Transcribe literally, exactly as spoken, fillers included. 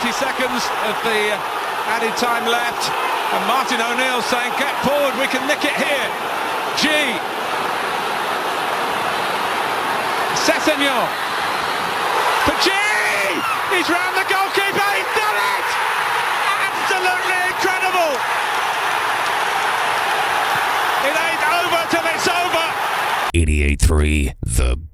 twenty seconds of the added time left, and Martin O'Neill saying, get forward, we can nick it here. G. Sessegnon for G. He's round the goalkeeper, he's done it! Absolutely incredible! It ain't over till it's over! eighty-eight three The